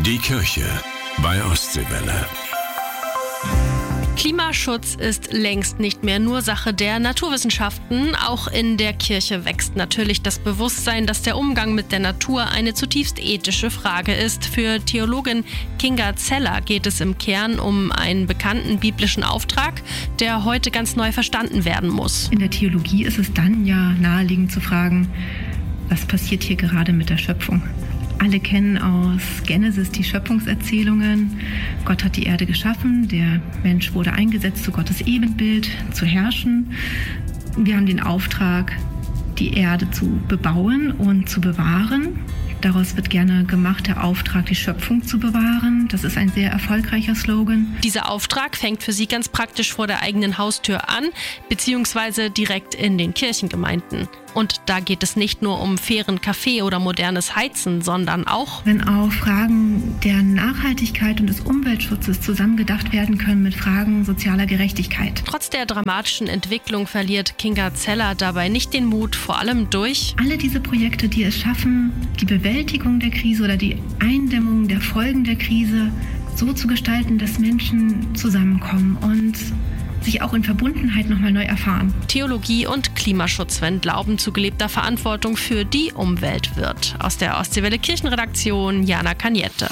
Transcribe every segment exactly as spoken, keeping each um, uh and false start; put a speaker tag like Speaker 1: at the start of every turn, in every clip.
Speaker 1: Die Kirche bei Ostseewelle.
Speaker 2: Klimaschutz ist längst nicht mehr nur Sache der Naturwissenschaften. Auch in der Kirche wächst natürlich das Bewusstsein, dass der Umgang mit der Natur eine zutiefst ethische Frage ist. Für Theologin Kinga Zeller geht es im Kern um einen bekannten biblischen Auftrag, der heute ganz neu verstanden werden muss.
Speaker 3: In der Theologie ist es dann ja naheliegend zu fragen, was passiert hier gerade mit der Schöpfung? Alle kennen aus Genesis die Schöpfungserzählungen. Gott hat die Erde geschaffen, der Mensch wurde eingesetzt, zu Gottes Ebenbild zu herrschen. Wir haben den Auftrag, die Erde zu bebauen und zu bewahren. Daraus wird gerne gemacht, der Auftrag, die Schöpfung zu bewahren. Das ist ein sehr erfolgreicher Slogan.
Speaker 2: Dieser Auftrag fängt für sie ganz praktisch vor der eigenen Haustür an, beziehungsweise direkt in den Kirchengemeinden. Und da geht es nicht nur um fairen Kaffee oder modernes Heizen, sondern auch,
Speaker 3: wenn auch Fragen der Nachhaltigkeit und des Umweltschutzes zusammengedacht werden können mit Fragen sozialer Gerechtigkeit.
Speaker 2: Trotz der dramatischen Entwicklung verliert Kinga Zeller dabei nicht den Mut, vor allem durch
Speaker 3: alle diese Projekte, die es schaffen, die Bewältigung der Krise oder die Eindämmung der Folgen der Krise so zu gestalten, dass Menschen zusammenkommen und sich auch in Verbundenheit nochmal neu erfahren.
Speaker 2: Theologie und Klimaschutz, wenn Glauben zu gelebter Verantwortung für die Umwelt wird. Aus der Ostseewelle Kirchenredaktion, Jana Kaniette.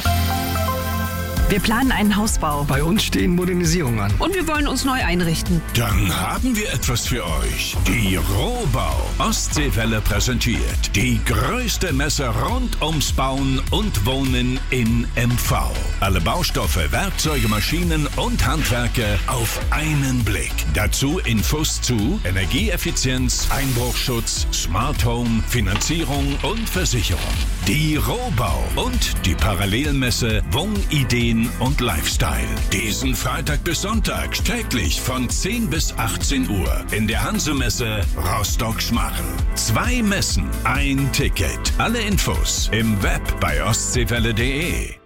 Speaker 4: Wir planen einen Hausbau.
Speaker 5: Bei uns stehen Modernisierungen an.
Speaker 4: Und wir wollen uns neu einrichten.
Speaker 1: Dann haben wir etwas für euch. Die Rohbau. Ostseewelle präsentiert die größte Messe rund ums Bauen und Wohnen in M V. Alle Baustoffe, Werkzeuge, Maschinen und Handwerke auf einen Blick. Dazu Infos zu Energieeffizienz, Einbruchschutz, Smart Home, Finanzierung und Versicherung. Die Rohbau und die Parallelmesse Wohnideen und Lifestyle. Diesen Freitag bis Sonntag täglich von zehn bis achtzehn Uhr in der Hansemesse Rostock-Schmarrn. Zwei Messen, ein Ticket. Alle Infos im Web bei ostseewelle punkt de.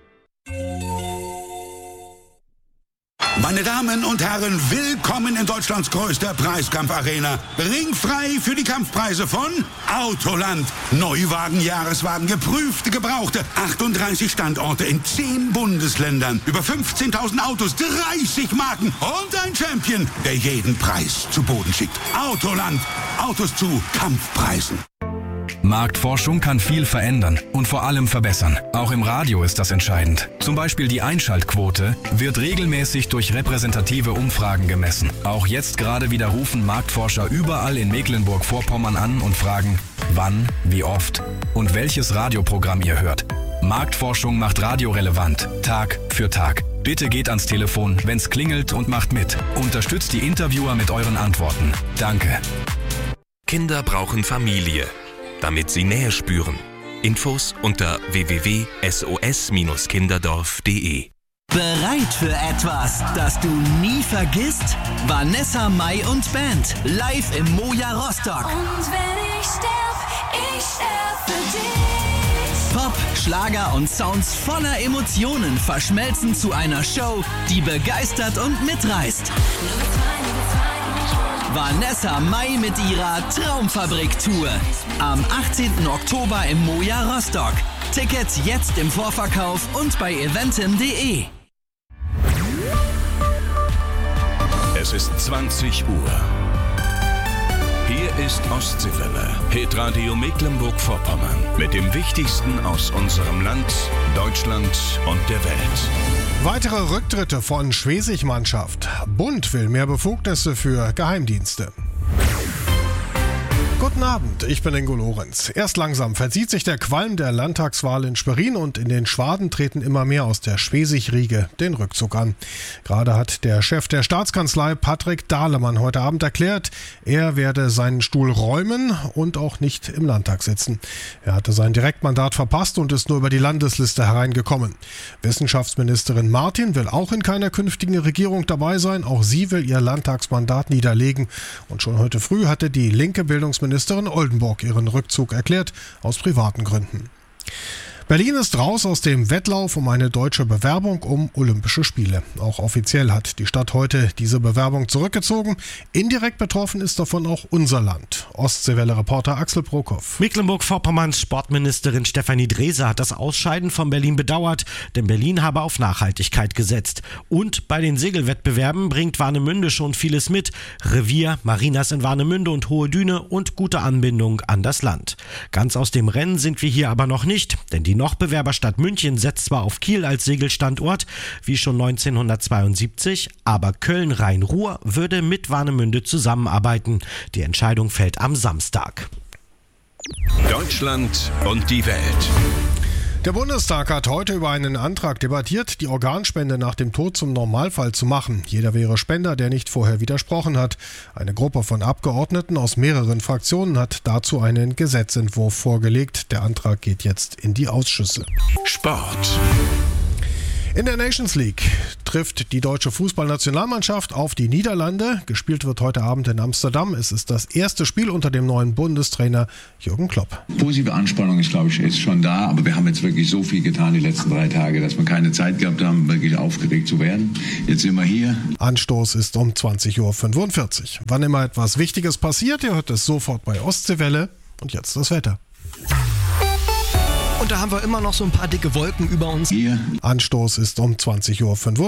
Speaker 6: Meine Damen und Herren, willkommen in Deutschlands größter Preiskampfarena. Ringfrei für die Kampfpreise von Autoland. Neuwagen, Jahreswagen, geprüfte, gebrauchte. achtunddreißig Standorte in zehn Bundesländern. Über fünfzehntausend Autos, dreißig Marken und ein Champion, der jeden Preis zu Boden schickt. Autoland. Autos zu Kampfpreisen.
Speaker 7: Marktforschung kann viel verändern und vor allem verbessern. Auch im Radio ist das entscheidend. Zum Beispiel die Einschaltquote wird regelmäßig durch repräsentative Umfragen gemessen. Auch jetzt gerade wieder rufen Marktforscher überall in Mecklenburg-Vorpommern an und fragen, wann, wie oft und welches Radioprogramm ihr hört. Marktforschung macht Radio relevant, Tag für Tag. Bitte geht ans Telefon, wenn's klingelt, und macht mit. Unterstützt die Interviewer mit euren Antworten. Danke.
Speaker 8: Kinder brauchen Familie, damit sie Nähe spüren. Infos unter w w w punkt s o s Bindestrich kinderdorf punkt de.
Speaker 9: Bereit für etwas, das du nie vergisst? Vanessa Mai und Band, live im Moja Rostock.
Speaker 10: Und wenn ich sterb, ich sterb für dich.
Speaker 9: Pop, Schlager und Sounds voller Emotionen verschmelzen zu einer Show, die begeistert und mitreißt. Vanessa Mai mit ihrer Traumfabrik-Tour. Am achtzehnten Oktober im Moja Rostock. Tickets jetzt im Vorverkauf und bei eventim punkt de.
Speaker 1: Es ist zwanzig Uhr. Hier ist Ostseewelle, Hitradio Mecklenburg-Vorpommern, mit dem Wichtigsten aus unserem Land, Deutschland und der Welt.
Speaker 11: Weitere Rücktritte von Schwesig-Mannschaft. Bund will mehr Befugnisse für Geheimdienste. Guten Abend, ich bin Ingo Lorenz. Erst langsam verzieht sich der Qualm der Landtagswahl in Schwerin und in den Schwaden treten immer mehr aus der Schwesig-Riege den Rückzug an. Gerade hat der Chef der Staatskanzlei, Patrick Dahlemann, heute Abend erklärt, er werde seinen Stuhl räumen und auch nicht im Landtag sitzen. Er hatte sein Direktmandat verpasst und ist nur über die Landesliste hereingekommen. Wissenschaftsministerin Martin will auch in keiner künftigen Regierung dabei sein. Auch sie will ihr Landtagsmandat niederlegen. Und schon heute früh hatte die linke Bildungsministerin Ministerin Oldenburg ihren Rückzug erklärt, aus privaten Gründen. Berlin ist raus aus dem Wettlauf um eine deutsche Bewerbung um Olympische Spiele. Auch offiziell hat die Stadt heute diese Bewerbung zurückgezogen. Indirekt betroffen ist davon auch unser Land. Ostseewelle-Reporter Axel Brokow.
Speaker 12: Mecklenburg-Vorpommerns Sportministerin Stefanie Dreese hat das Ausscheiden von Berlin bedauert, denn Berlin habe auf Nachhaltigkeit gesetzt. Und bei den Segelwettbewerben bringt Warnemünde schon vieles mit. Revier, Marinas in Warnemünde und Hohe Düne und gute Anbindung an das Land. Ganz aus dem Rennen sind wir hier aber noch nicht, denn die noch Bewerberstadt München setzt zwar auf Kiel als Segelstandort, wie schon neunzehnhundertzweiundsiebzig, aber Köln-Rhein-Ruhr würde mit Warnemünde zusammenarbeiten. Die Entscheidung fällt am Samstag.
Speaker 1: Deutschland und die Welt.
Speaker 11: Der Bundestag hat heute über einen Antrag debattiert, die Organspende nach dem Tod zum Normalfall zu machen. Jeder wäre Spender, der nicht vorher widersprochen hat. Eine Gruppe von Abgeordneten aus mehreren Fraktionen hat dazu einen Gesetzentwurf vorgelegt. Der Antrag geht jetzt in die Ausschüsse.
Speaker 1: Sport.
Speaker 11: In der Nations League trifft die deutsche Fußballnationalmannschaft auf die Niederlande. Gespielt wird heute Abend in Amsterdam. Es ist das erste Spiel unter dem neuen Bundestrainer Jürgen Klopp.
Speaker 13: Positive Anspannung ist, glaube ich, ist schon da. Aber wir haben jetzt wirklich so viel getan die letzten drei Tage, dass wir keine Zeit gehabt haben, wirklich aufgeregt zu werden. Jetzt sind wir hier.
Speaker 11: Anstoß ist um zwanzig Uhr fünfundvierzig. Wann immer etwas Wichtiges passiert, ihr hört es sofort bei Ostseewelle. Und jetzt das Wetter.
Speaker 14: Und da haben wir immer noch so ein paar dicke Wolken über uns.
Speaker 13: Hier.
Speaker 11: Anstoß ist um zwanzig Uhr fünfundvierzig.